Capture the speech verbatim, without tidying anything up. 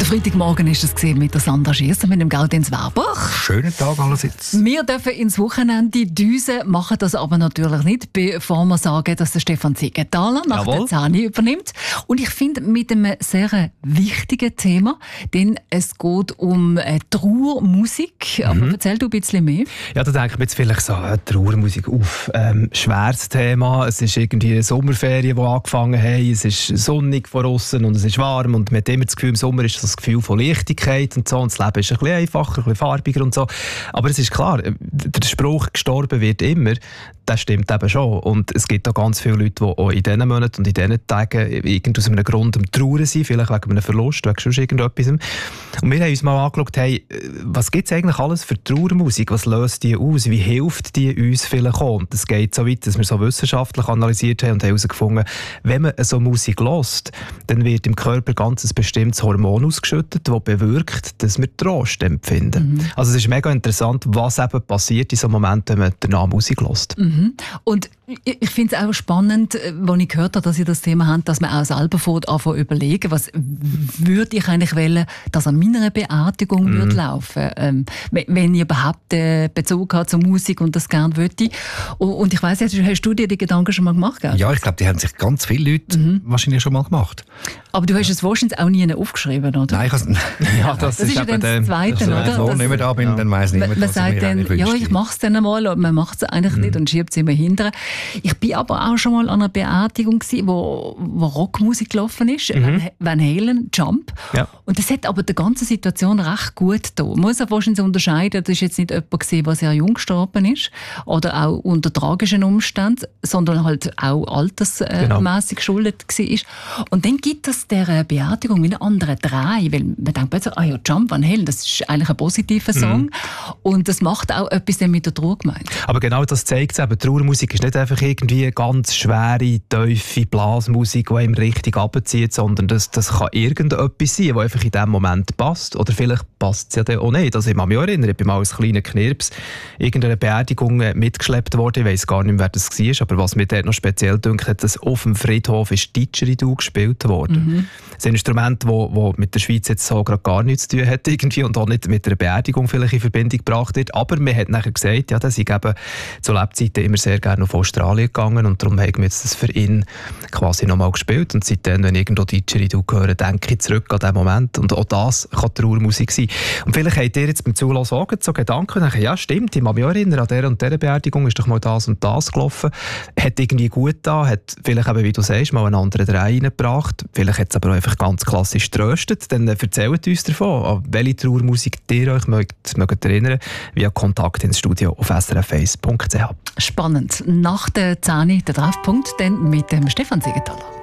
Der Freitagmorgen ist es mit der Sandra Schiess und mit dem Gaudenz Werbach. Schönen Tag allerseits. Wir dürfen ins Wochenende düsen, machen das aber natürlich nicht, bevor wir sagen, dass der Stefan Siegenthaler nach Jawohl. der Zani übernimmt. Und ich finde, mit einem sehr wichtigen Thema, denn es geht um äh, Trauermusik. Aber Mhm. erzähl du ein bisschen mehr. Ja, da denke ich mir jetzt vielleicht so, äh, Trauermusik, uff, ähm, schweres Thema. Es ist irgendwie eine Sommerferien, die angefangen haben. Es ist sonnig von außen und es ist warm und man hat immer das Gefühl, im Sommer ist das Gefühl von Leichtigkeit und so. Und das Leben ist ein bisschen einfacher, ein bisschen farbiger und so. Aber es ist klar, der Spruch «gestorben wird immer», das stimmt eben schon. Und es gibt auch ganz viele Leute, die auch in diesen Monaten und in diesen Tagen irgend aus einem Grund am Trauern sind, vielleicht wegen einem Verlust, wegen sonst irgendetwas. Und wir haben uns mal angeschaut, hey, was gibt es eigentlich alles für Trauermusik? Was löst die aus? Wie hilft die uns vielleicht auch? Und es geht so weit, dass wir so wissenschaftlich analysiert haben und haben herausgefunden, wenn man so Musik hört, dann wird im Körper ganz ein bestimmtes Hormon ausgeschüttet, das bewirkt, dass wir Trost empfinden. Mhm. Also es ist mega interessant, was eben passiert in so einem Moment, wenn man danach Musik hört. Mhm. Und ich finde es auch spannend, als ich gehört habe, dass Sie das Thema haben, dass man auch selber anfängt zu überlegen, was würde ich eigentlich wollen, dass an meiner Beerdigung mm. würde laufen, ähm, wenn ich überhaupt äh, Bezug habe zur Musik und das gerne würde. Und, und ich weiss, hast du dir die Gedanken schon mal gemacht? Gell? Ja, ich glaube, die haben sich ganz viele Leute mhm. wahrscheinlich schon mal gemacht. Aber du hast es wahrscheinlich auch nie aufgeschrieben, oder? Nein, ich has, ja, das, das ist ja dann das Zweite, oder? Wenn ich nicht mehr da bin, ja. dann weiss niemand, man, man was sagt ich mir dann, eigentlich ja, wünschte. ich mache es dann einmal, aber man macht es eigentlich mhm. nicht und schiebt es immer hinterher. Ich bin aber auch schon mal an einer Beerdigung gewesen, wo, wo Rockmusik gelaufen ist, mhm. Van Halen, Jump. Ja. Und das hat aber der ganzen Situation recht gut getan. Man muss auch wahrscheinlich unterscheiden, das war jetzt nicht jemand gewesen, der sehr jung gestorben ist oder auch unter tragischen Umständen, sondern halt auch altersmässig genau. geschuldet war. Und dann gibt es der Beerdigung mit einem anderen Dreh, weil man denkt plötzlich, ah ja, Jump, Van Halen, das ist eigentlich ein positiver Song. Mhm. Und das macht auch etwas mit der Trauergemeinde. Aber genau das zeigt es eben. Trauermusik ist nicht einfach irgendwie ganz schwere, tiefe Blasmusik, die einem richtig abzieht, sondern das, das kann irgendetwas sein, das einfach in diesem Moment passt. Oder vielleicht passt es ja dann auch nicht. Also ich kann mich auch erinnern, ich bin mal als kleiner Knirps irgendeiner Beerdigung mitgeschleppt worden. Ich weiss gar nicht mehr, wer das war, aber was mir dort noch speziell dünkt, hat, dass auf dem Friedhof ist Didgeridoo gespielt worden. Mhm. Das ist ein Instrument, das mit der Schweiz jetzt so gerade gar nichts zu tun hat irgendwie und auch nicht mit einer Beerdigung vielleicht in Verbindung gebracht wird. Aber man hat nachher gesagt, ja, dass ich eben zu Lebzeiten immer sehr gerne auf Australien gegangen und darum haben wir jetzt das für ihn quasi nochmal gespielt. Und seitdem, wenn ich irgendwo Didgeridoo höre, denke ich zurück an diesen Moment. Und auch das kann Trauermusik sein. Und vielleicht habt ihr jetzt beim Zulassen auch so Gedanken und denken, ja stimmt, ich kann mich auch erinnern, an dieser und dieser Beerdigung ist doch mal das und das gelaufen. Hat irgendwie gut da, hat vielleicht eben, wie du sagst, mal einen anderen Dreh reingebracht. Vielleicht hat es aber auch einfach ganz klassisch tröstet. Dann erzählt uns davon, an welche Trauermusik ihr euch mögt, mögt erinnern, via Kontakt ins Studio auf s r f eins punkt c h. Spannend. Nach der Zani, der Treffpunkt, dann mit dem Stefan Siegenthaler.